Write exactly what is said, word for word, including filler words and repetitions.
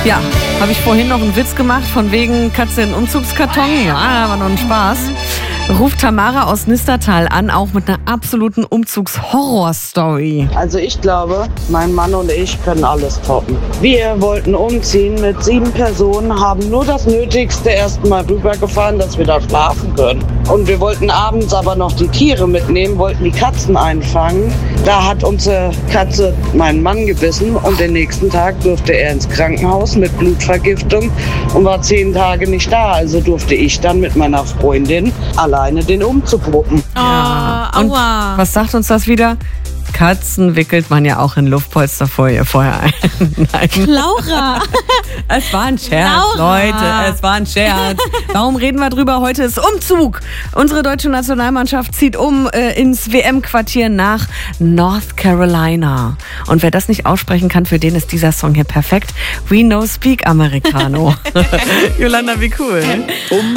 Ja, habe ich vorhin noch einen Witz gemacht von wegen Katze in Umzugskarton. Ja, war noch ein Spaß. Ruft Tamara aus Nistertal an, auch mit einer absoluten Umzugshorror-Story. Also ich glaube, mein Mann und ich können alles toppen. Wir wollten umziehen mit sieben Personen, haben nur das Nötigste erstmal rübergefahren, dass wir da schlafen können. Und wir wollten abends aber noch die Tiere mitnehmen, wollten die Katzen einfangen. Da hat unsere Katze meinen Mann gebissen und den nächsten Tag durfte er ins Krankenhaus mit Blutvergiftung und war zehn Tage nicht da. Also durfte ich dann mit meiner Freundin alleine den Umzug wuppen. Ja. Oh, Und aua. was sagt uns das wieder? Katzen wickelt man ja auch in Luftpolsterfolie vorher ein. Nein. Laura. Es war ein Scherz, Laura. Leute, es war ein Scherz. Warum reden wir drüber? Heute ist Umzug. Unsere deutsche Nationalmannschaft zieht um äh, ins W M-Quartier nach North Carolina. Und wer das nicht aussprechen kann, für den ist dieser Song hier perfekt. We know speak Americano. Yolanda, wie cool.